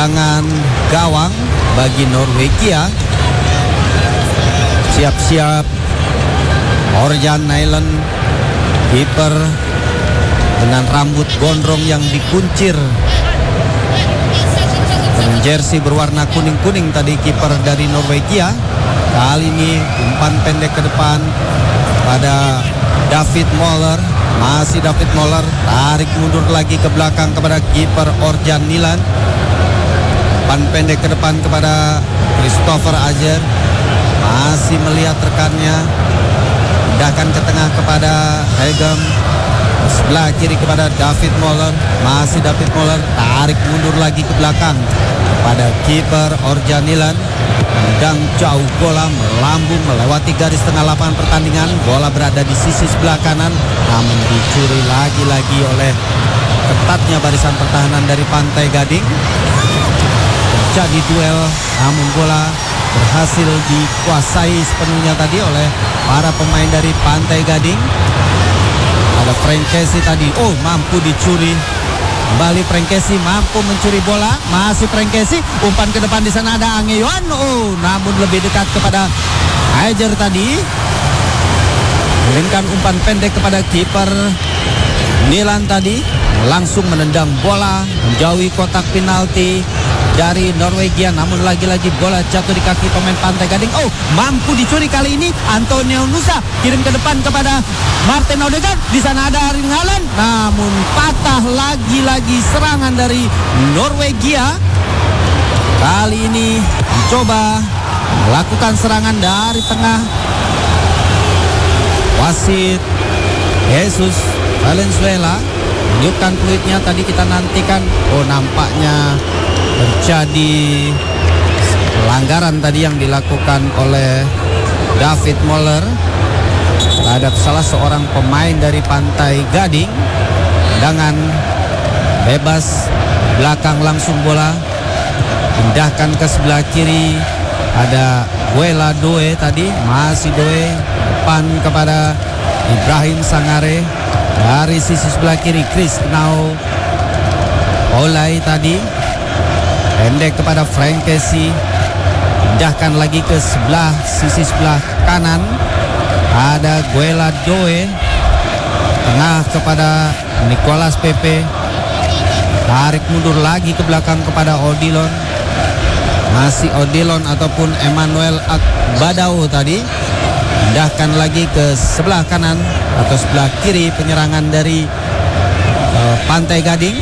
tendangan gawang bagi Norwegia. Siap-siap Orjan Nyland, kiper dengan rambut gondrong yang dikuncir dengan jersey berwarna kuning-kuning tadi, kiper dari Norwegia. Kali ini umpan pendek ke depan pada David Moller. Masih David Moller, tarik mundur lagi ke belakang kepada kiper Orjan Nyland. Umpan pendek ke depan kepada Christopher Ajer. Masih melihat rekannya, pindahkan ke tengah kepada Hegem. Sebelah kiri kepada David Moller. Masih David Moller, tarik mundur lagi ke belakang pada kiper Orjan Nyland. Tendang jauh, bola melambung melewati garis tengah lapangan pertandingan. Bola berada di sisi sebelah kanan, namun dicuri lagi-lagi oleh ketatnya barisan pertahanan dari Pantai Gading. Terjadi duel, namun bola berhasil dikuasai sepenuhnya tadi oleh para pemain dari Pantai Gading. Ada Frankesi tadi, mampu dicuri. Kembali Frankesi mampu mencuri bola. Masih Frankesi, umpan ke depan, di sana ada Angeyon. Namun lebih dekat kepada Ajer tadi. Kirimkan umpan pendek kepada kiper Nyland tadi, langsung menendang bola menjauhi kotak penalti dari Norwegia. Namun lagi-lagi bola jatuh di kaki pemain Pantai Gading. Mampu dicuri kali ini Antonio Nusa, kirim ke depan kepada Martin Odegaard. Di sana ada Erling Haaland, namun patah lagi-lagi serangan dari Norwegia. Kali ini mencoba melakukan serangan dari tengah. Wasit Jesus Valenzuela menunjukkan peluitnya tadi, kita nantikan. Nampaknya terjadi pelanggaran tadi yang dilakukan oleh David Moller terhadap salah seorang pemain dari Pantai Gading. Tendangan bebas belakang, langsung bola pindahkan ke sebelah kiri. Ada Guela Doe tadi, masih Doe, depan kepada Ibrahim Sangare. Dari sisi sebelah kiri Chris Nau Olay tadi, pendek kepada Frankesi. Pindahkan lagi ke sisi sebelah kanan. Ada Guela Doe, tengah kepada Nicolas Pepe. Tarik mundur lagi ke belakang kepada Odilon. Masih Odilon ataupun Emmanuel Akbadao tadi. Pindahkan lagi ke sebelah kanan atau sebelah kiri penyerangan dari Pantai Gading.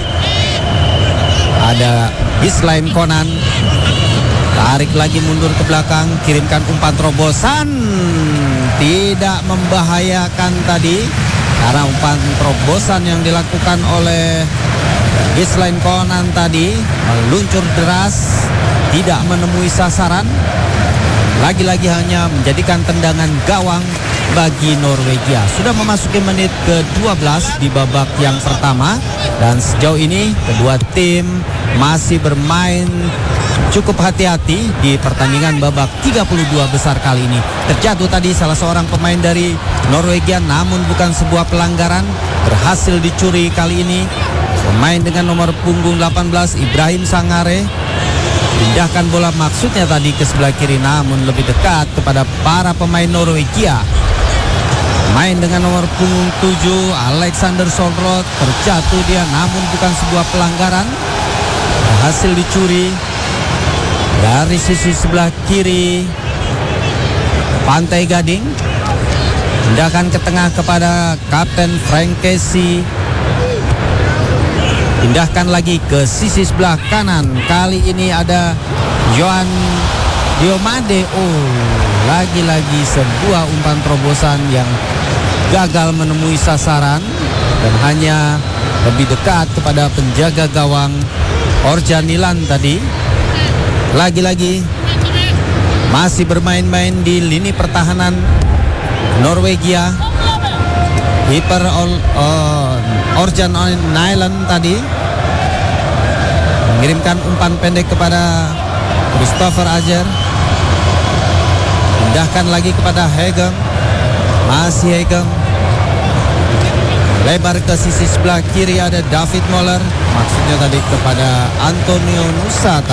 Ada Gislain Konan, tarik lagi mundur ke belakang, kirimkan umpan terobosan, tidak membahayakan tadi karena umpan terobosan yang dilakukan oleh Gislain Konan tadi meluncur deras, tidak menemui sasaran. Lagi-lagi hanya menjadikan tendangan gawang bagi Norwegia. Sudah memasuki menit ke-12 di babak yang pertama, dan sejauh ini kedua tim masih bermain cukup hati-hati di pertandingan babak 32 besar kali ini. Terjatuh tadi salah seorang pemain dari Norwegia, namun bukan sebuah pelanggaran, berhasil dicuri kali ini. Pemain dengan nomor punggung 18 Ibrahim Sangare. Pindahkan bola maksudnya tadi ke sebelah kiri, namun lebih dekat kepada para pemain Norwegia. Main dengan nomor punggung 7 Alexander Solrod, terjatuh dia, namun bukan sebuah pelanggaran, berhasil dicuri. Dari sisi sebelah kiri Pantai Gading, pindahkan ke tengah kepada Kapten Frankesi. Pindahkan lagi ke sisi sebelah kanan. Kali ini ada Johan Diomade. Lagi-lagi sebuah umpan terobosan yang gagal menemui sasaran dan hanya lebih dekat kepada penjaga gawang Orjan Nyland tadi. Lagi-lagi masih bermain-main di lini pertahanan Norwegia. Kiper Orjan Nyland tadi mengirimkan umpan pendek kepada Christopher Ajer. Pindahkan lagi kepada Hegem. Masih Hegem. Lebar ke sisi sebelah kiri ada David Moller. Maksudnya tadi kepada Antonio Nusa.